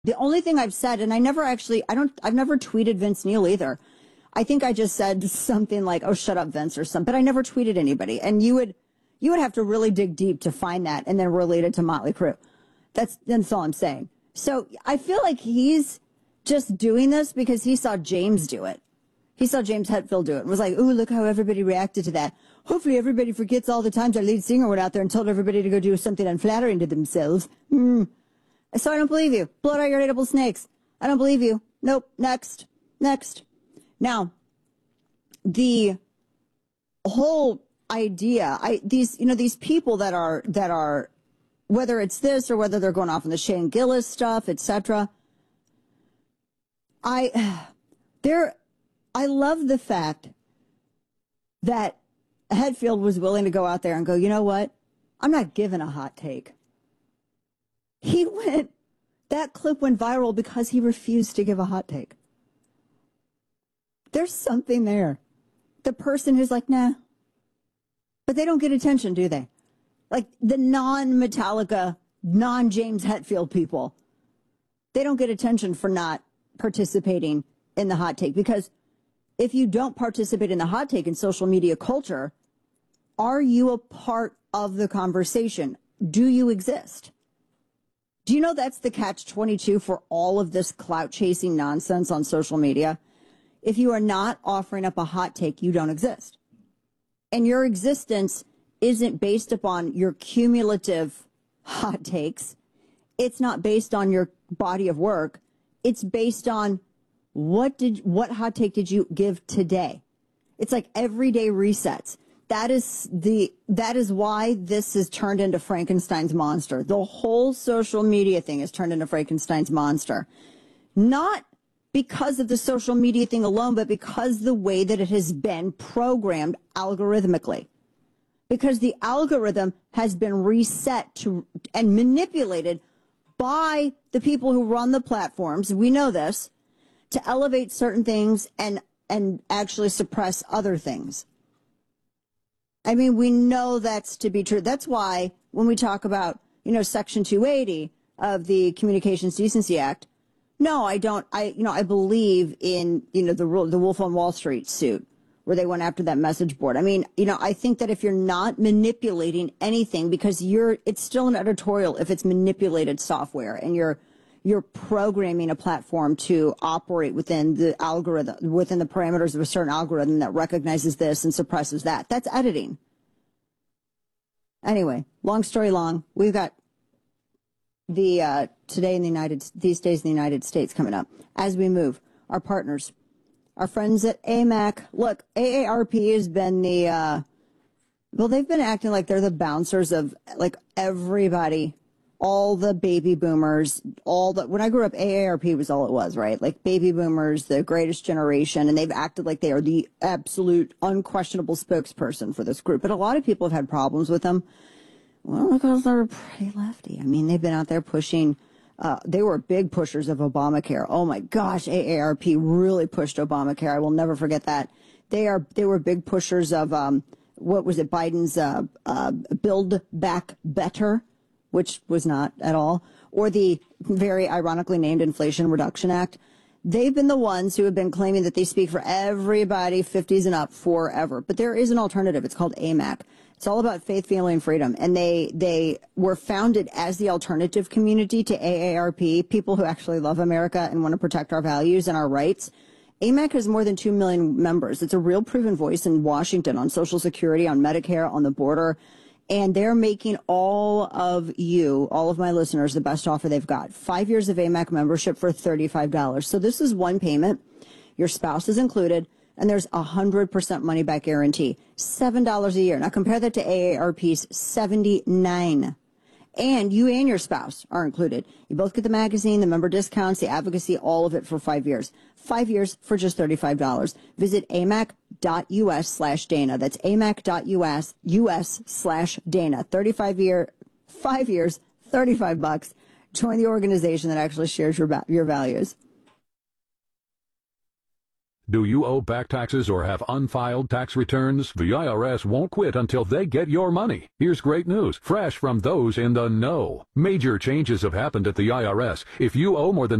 The only thing I've said, and I've never tweeted Vince Neil either. I think I just said something like, "Oh, shut up, Vince," or something, but I never tweeted anybody. And you would have to really dig deep to find that and then relate it to Motley Crue. That's all I'm saying. So I feel like he's just doing this because he saw James do it. He saw James Hetfield do it and was like, "Ooh, look how everybody reacted to that. Hopefully everybody forgets all the times our lead singer went out there and told everybody to go do something unflattering to themselves." So I don't believe you. Blood out your edible snakes. I don't believe you. Nope. Next. Now, the whole idea, these people that are, whether it's this or whether they're going off on the Shane Gillis stuff, etc. I love the fact that Hetfield was willing to go out there and go, "You know what? I'm not giving a hot take." That clip went viral because he refused to give a hot take. There's something there. The person who's like, "Nah." But they don't get attention, do they? Like the non-Metallica, non-James Hetfield people. They don't get attention for not participating in the hot take. Because if you don't participate in the hot take in social media culture, are you a part of the conversation? Do you exist? Do you know that's the catch-22 for all of this clout-chasing nonsense on social media? If you are not offering up a hot take, you don't exist. And your existence isn't based upon your cumulative hot takes. It's not based on your body of work. It's based on what hot take did you give today? It's like everyday resets. That is why this has turned into Frankenstein's monster. The whole social media thing has turned into Frankenstein's monster. Not because of the social media thing alone, but because the way that it has been programmed algorithmically. Because the algorithm has been reset to and manipulated by the people who run the platforms. We know this, to elevate certain things and actually suppress other things. I mean, we know that's to be true. That's why when we talk about, Section 280 of the Communications Decency Act, no, I don't. I believe in, the Wolf on Wall Street suit where they went after that message board. I mean, I think that if you're not manipulating anything, because it's still an editorial if it's manipulated software and you're programming a platform to operate within the algorithm, within the parameters of a certain algorithm that recognizes this and suppresses that. That's editing. Anyway, long story long, we've got the these days in the United States coming up. As we move, our partners, our friends at AMAC. Look, AARP has been they've been acting like they're the bouncers of like everybody. All the baby boomers, when I grew up, AARP was all it was, right? Like baby boomers, the greatest generation, and they've acted like they are the absolute unquestionable spokesperson for this group. But a lot of people have had problems with them. Well, because they're pretty lefty. I mean, they've been out there pushing, they were big pushers of Obamacare. Oh my gosh, AARP really pushed Obamacare. I will never forget that. They were big pushers of, Biden's, Build Back Better, which was not at all, or the very ironically named Inflation Reduction Act. They've been the ones who have been claiming that they speak for everybody 50s and up forever. But there is an alternative. It's called AMAC. It's all about faith, family, and freedom. And they were founded as the alternative community to AARP, people who actually love America and want to protect our values and our rights. AMAC has more than 2 million members. It's a real proven voice in Washington on Social Security, on Medicare, on the border. And they're making all of my listeners, the best offer they've got. 5 years of AMAC membership for $35. So this is one payment. Your spouse is included, and there's 100% money back guarantee. $7 a year. Now compare that to AARP's $79. And you and your spouse are included. You both get the magazine, the member discounts, the advocacy, all of it for 5 years. 5 years for just $35. Visit amac.us/Dana. That's amac.us/Dana. 5 years, $35. Join the organization that actually shares your values. Do you owe back taxes or have unfiled tax returns? The IRS won't quit until they get your money. Here's great news, fresh from those in the know. Major changes have happened at the IRS. If you owe more than